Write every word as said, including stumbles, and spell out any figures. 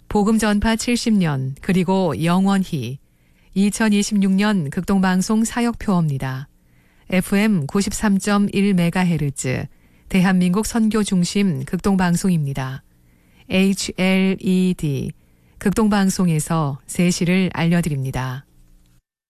복음 전파 칠십 년 그리고 영원히 이천이십육 년 극동방송 사역표어입니다. 에프엠 구십삼 점 일 메가헤르츠 대한민국 선교 중심 극동방송입니다. 에이치엘이디 극동방송에서 세시를 알려드립니다.